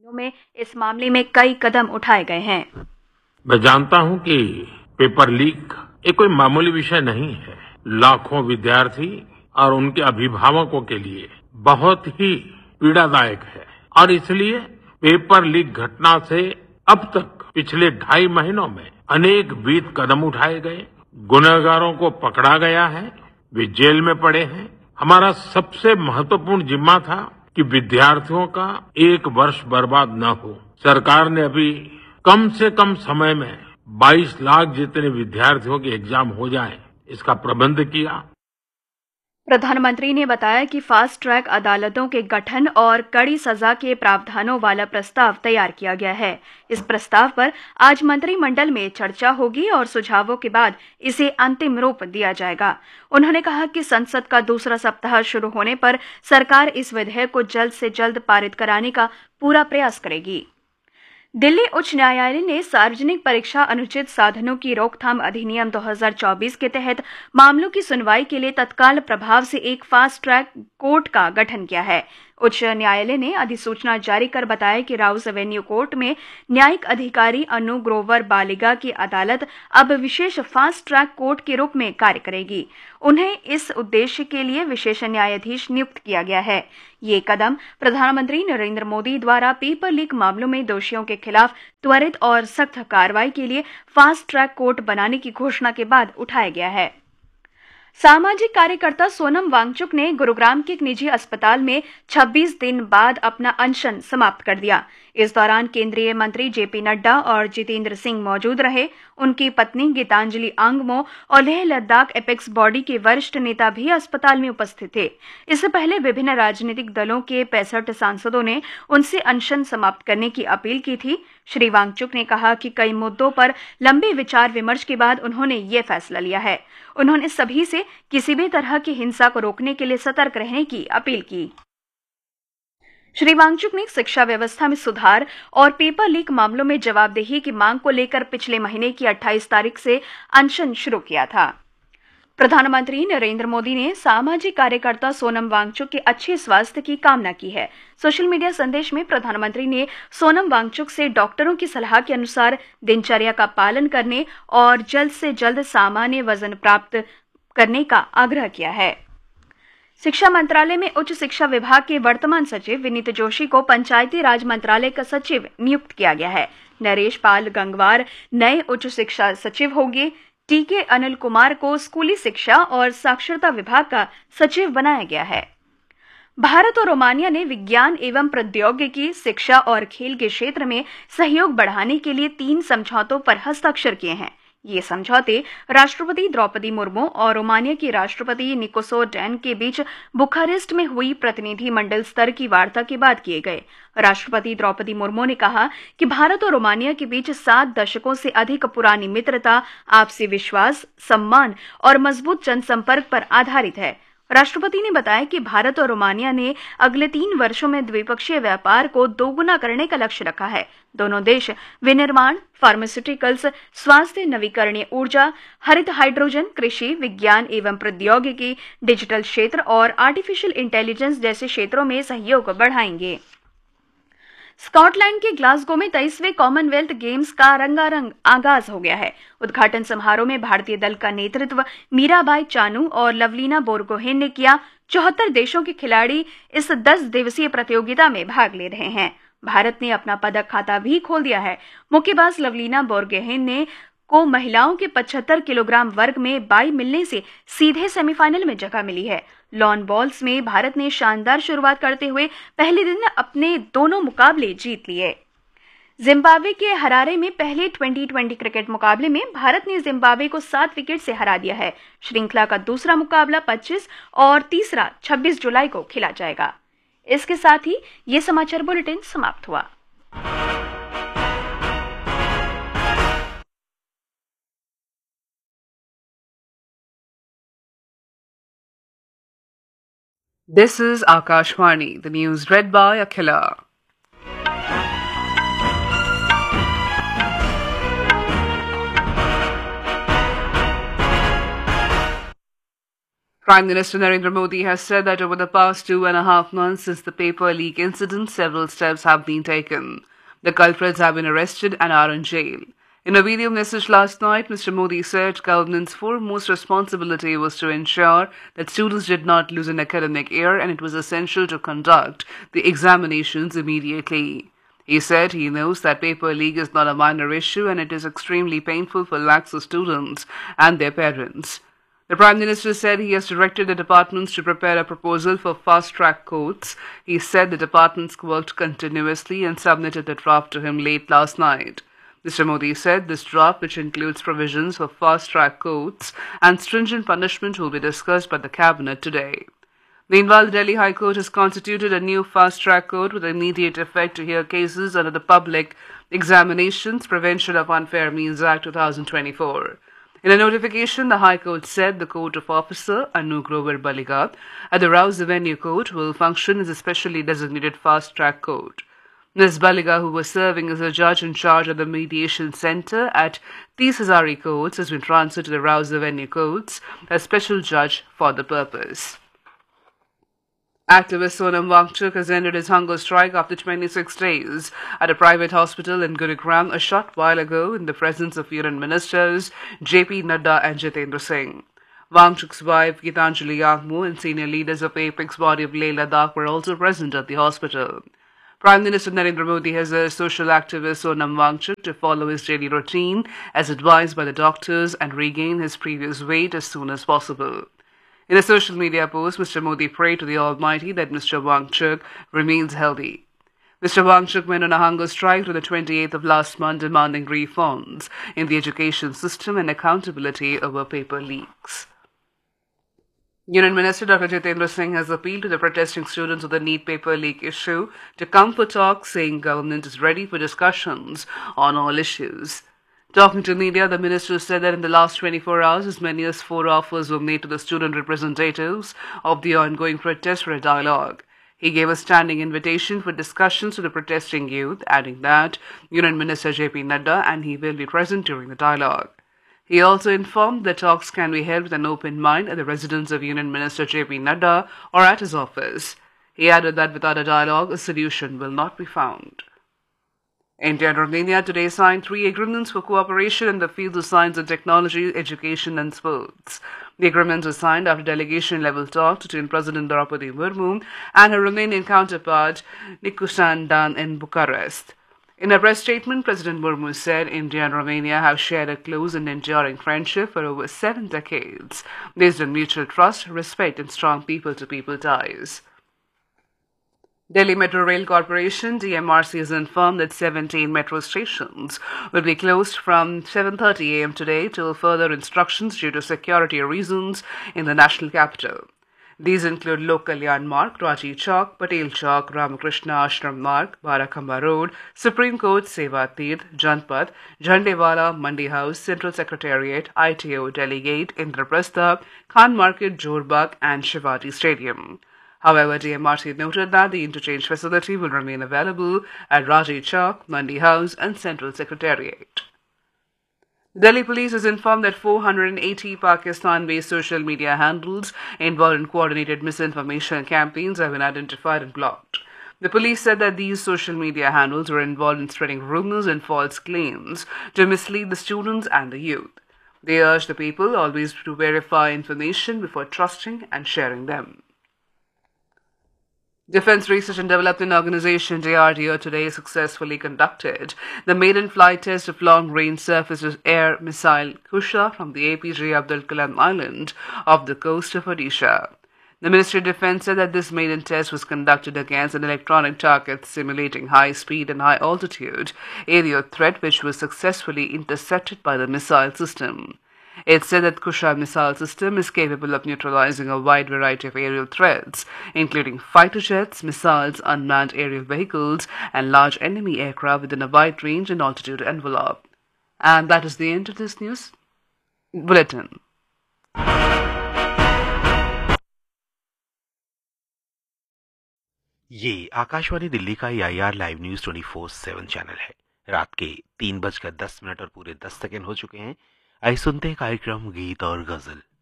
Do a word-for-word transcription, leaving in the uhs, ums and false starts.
में इस मामले में कई कदम उठाए गए हैं। मैं जानता हूं कि पेपर लीक एक कोई मामूली विषय नहीं है। लाखों विद्यार्थी और उनके अभिभावकों के लिए बहुत ही पीड़ादायक है और इसलिए पेपर लीक घटना से अब तक पिछले ढाई महीनों में अनेक विध कदम उठाए गए, गुनहगारों को पकड़ा गया है, वे जेल में पड़े हैं। हमारा सबसे महत्वपूर्ण जिम्मा था कि विद्यार्थियों का एक वर्ष बर्बाद न हो। सरकार ने अभी कम से कम समय में बाईस लाख जितने विद्यार्थियों के एग्जाम हो जाए, इसका प्रबंध किया। प्रधानमंत्री ने बताया कि फास्ट ट्रैक अदालतों के गठन और कड़ी सजा के प्रावधानों वाला प्रस्ताव तैयार किया गया है। इस प्रस्ताव पर आज मंत्रिमंडल में चर्चा होगी और सुझावों के बाद इसे अंतिम रूप दिया जाएगा। उन्होंने कहा कि संसद का दूसरा सप्ताह शुरू होने पर सरकार इस विधेयक को जल्द से जल्द पारित कराने का पूरा प्रयास करेगी। दिल्ली उच्च न्यायालय ने सार्वजनिक परीक्षा अनुचित साधनों की रोकथाम अधिनियम दो हज़ार चौबीस के तहत मामलों की सुनवाई के लिए तत्काल प्रभाव से एक फास्ट ट्रैक कोर्ट का गठन किया है। उच्च न्यायालय ने अधिसूचना जारी कर बताया कि राउस एवेन्यू कोर्ट में न्यायिक अधिकारी अनु ग्रोवर बालिगा की अदालत अब विशेष फास्ट ट्रैक कोर्ट के रूप में कार्य करेगी। उन्हें इस उद्देश्य के लिए विशेष न्यायाधीश नियुक्त किया गया है। ये कदम प्रधानमंत्री नरेंद्र मोदी द्वारा पेपर लीक मामलों में दोषियों के खिलाफ त्वरित और सख्त कार्रवाई के लिए फास्ट ट्रैक कोर्ट बनाने की घोषणा के बाद उठाया गया है। सामाजिक कार्यकर्ता सोनम वांगचुक ने गुरुग्राम के एक निजी अस्पताल में छब्बीस दिन बाद अपना अनशन समाप्त कर दिया। इस दौरान केंद्रीय मंत्री जेपी नड्डा और जितेंद्र सिंह मौजूद रहे। उनकी पत्नी गीतांजलि आंगमो और लेह लद्दाख एपेक्स बॉडी के वरिष्ठ नेता भी अस्पताल में उपस्थित थे। इससे पहले विभिन्न राजनीतिक दलों के पैंसठ सांसदों ने उनसे अनशन समाप्त करने की अपील की थी। श्री वांगचुक ने कहा कि कई मुद्दों पर लंबे विचार विमर्श के बाद उन्होंने ये फैसला लिया है। उन्होंने सभी से किसी भी तरह की हिंसा को रोकने के लिए सतर्क रहने की अपील की। श्री वांगचुक ने शिक्षा व्यवस्था में सुधार और पेपर लीक मामलों में जवाबदेही की मांग को लेकर पिछले महीने की अट्ठाईस तारीख से अनशन शुरू किया था। प्रधानमंत्री नरेंद्र मोदी ने सामाजिक कार्यकर्ता सोनम वांगचुक के अच्छे स्वास्थ्य की कामना की है। सोशल मीडिया संदेश में प्रधानमंत्री ने सोनम वांगचुक से डॉक्टरों की सलाह के अनुसार दिनचर्या का पालन करने और जल्द से जल्द सामान्य वजन प्राप्त करने का आग्रह किया है। शिक्षा मंत्रालय में उच्च शिक्षा विभाग के वर्तमान सचिव विनीत जोशी को पंचायती राज मंत्रालय का सचिव नियुक्त किया गया है। नरेश पाल गंगवार नए उच्च शिक्षा सचिव होंगे। टीके अनिल कुमार को स्कूली शिक्षा और साक्षरता विभाग का सचिव बनाया गया है। भारत और रोमानिया ने विज्ञान एवं प्रौद्योगिकी, शिक्षा और खेल के क्षेत्र में सहयोग बढ़ाने के लिए तीन समझौतों पर हस्ताक्षर किए हैं। ये समझौते राष्ट्रपति द्रौपदी मुर्मू और रोमानिया की राष्ट्रपति निकोसो डैन के बीच बुखारेस्ट में हुई प्रतिनिधि मंडल स्तर की वार्ता के बाद किए गए। राष्ट्रपति द्रौपदी मुर्मू ने कहा कि भारत और रोमानिया के बीच सात दशकों से अधिक पुरानी मित्रता, आपसी विश्वास, सम्मान और मजबूत जनसंपर्क पर आधारित है। राष्ट्रपति ने बताया कि भारत और रोमानिया ने अगले तीन वर्षों में द्विपक्षीय व्यापार को दोगुना करने का लक्ष्य रखा है। दोनों देश विनिर्माण, फार्मास्यूटिकल्स, स्वास्थ्य, नवीकरणीय ऊर्जा, हरित हाइड्रोजन, कृषि, विज्ञान एवं प्रौद्योगिकी, डिजिटल क्षेत्र और आर्टिफिशियल इंटेलिजेंस जैसे क्षेत्रों में सहयोग बढ़ाएंगे। स्कॉटलैंड के ग्लासगो में तेईसवें कॉमनवेल्थ गेम्स का रंगारंग आगाज हो गया है। उद्घाटन समारोह में भारतीय दल का नेतृत्व मीराबाई चानू और लवलीना बोरगोहेन ने किया। चौहत्तर देशों के खिलाड़ी इस दस दिवसीय प्रतियोगिता में भाग ले रहे हैं। भारत ने अपना पदक खाता भी खोल दिया है। मुक्केबाज लवलीना बोरगोहेन ने को महिलाओं के पचहत्तर किलोग्राम वर्ग में बाई मिलने से सीधे सेमीफाइनल में जगह मिली है। लॉन बॉल्स में भारत ने शानदार शुरुआत करते हुए पहले दिन अपने दोनों मुकाबले जीत लिए। जिम्बाब्वे के हरारे में पहले ट्वेंटी ट्वेंटी क्रिकेट मुकाबले में भारत ने जिम्बाब्वे को सात विकेट से हरा दिया है। श्रृंखला का दूसरा मुकाबला पच्चीस और तीसरा छब्बीस जुलाई को खेला जाएगा। इसके साथ ही ये समाचार बुलेटिन समाप्त हुआ। This is Akashvani, the news read by Akhila. Prime Minister Narendra Modi has said that over the past two and a half months since the paper leak incident, several steps have been taken. The culprits have been arrested and are in jail. In a video message last night, Mister Modi said government's foremost responsibility was to ensure that students did not lose an academic year and it was essential to conduct the examinations immediately. He said he knows that paper leak is not a minor issue and it is extremely painful for lakhs of students and their parents. The Prime Minister said he has directed the departments to prepare a proposal for fast-track courts. He said the departments worked continuously and submitted the draft to him late last night. Mister Modi said this draft, which includes provisions for fast-track courts and stringent punishment, will be discussed by the cabinet today. Meanwhile, the Delhi High Court has constituted a new fast-track court with immediate effect to hear cases under the Public Examinations Prevention of Unfair Means Act two thousand twenty-four. In a notification, the High Court said the Court of Officer Anu Grover Baliga at the Rouse Avenue Court will function as a specially designated fast-track court. Miz Baliga, who was serving as a judge in charge of the mediation center at Tees Hazari Courts, has been transferred to the Rouse Avenue Courts as special judge for the purpose. Activist Sonam Wangchuk has ended his hunger strike after twenty-six days at a private hospital in Gurugram a short while ago in the presence of Union Ministers J P Nadda and Jitendra Singh. Wangchuk's wife Gitanjali Yangmo and senior leaders of Apex body of Leh Ladakh were also present at the hospital. Prime Minister Narendra Modi has urged social activist Sonam Wangchuk to follow his daily routine as advised by the doctors and regain his previous weight as soon as possible. In a social media post, Mister Modi prayed to the Almighty that Mister Wangchuk remains healthy. Mister Wangchuk went on a hunger strike to the twenty-eighth of last month demanding reforms in the education system and accountability over paper leaks. Union Minister Doctor Jitendra Singh has appealed to the protesting students of the NEET paper leak issue to come for talks, saying government is ready for discussions on all issues. Talking to media, the minister said that in the last twenty-four hours, as many as four offers were made to the student representatives of the ongoing protest for a dialogue. He gave a standing invitation for discussions to the protesting youth, adding that Union Minister J P Nadda and he will be present during the dialogue. He also informed that talks can be held with an open mind at the residence of Union Minister J P Nadda or at his office. He added that without a dialogue, a solution will not be found. India and Romania today signed three agreements for cooperation in the fields of science and technology, education and sports. The agreements were signed after delegation-level talks between President Draupadi Murmu and her Romanian counterpart Nicușan Dan in Bucharest. In a press statement, President Murmu said India and Romania have shared a close and enduring friendship for over seven decades, based on mutual trust, respect and strong people-to-people ties. Delhi Metro Rail Corporation D M R C has informed that seventeen metro stations will be closed from seven thirty a m today till further instructions due to security reasons in the national capital. These include Lok Kalyan Marg, Raji Chowk, Patel Chowk, Ramakrishna Ashram Marg, Barakhamba Road, Supreme Court, Seva Tirth, Janpath, Jhandewala, Mandi House, Central Secretariat, I T O, Delhi Gate, Indraprastha, Khan Market, Jorbagh and Shivaji Stadium. However, D M R C noted that the interchange facility will remain available at Raji Chowk, Mandi House and Central Secretariat. Delhi police has informed that four hundred eighty Pakistan-based social media handles involved in coordinated misinformation campaigns have been identified and blocked. The police said that these social media handles were involved in spreading rumors and false claims to mislead the students and the youth. They urge the people always to verify information before trusting and sharing them. Defense Research and Development Organization D R D O today successfully conducted the maiden flight test of long-range surface-to-air missile Kusha from the A P J Abdul Kalam Island off the coast of Odisha. The Ministry of Defense said that this maiden test was conducted against an electronic target simulating high speed and high altitude aerial threat, which was successfully intercepted by the missile system. It said that Kusha missile system is capable of neutralizing a wide variety of aerial threats, including fighter jets, missiles, unmanned aerial vehicles, and large enemy aircraft within a wide range and altitude envelope. And that is the end of this news bulletin. ये आकाशवाणी दिल्ली का I R live news twenty four seven channel है। रात के तीन बजकर दस minute और पूरे दस सेकेंड हो चुके हैं। आइए सुनते हैं कार्यक्रम गीत और गजल।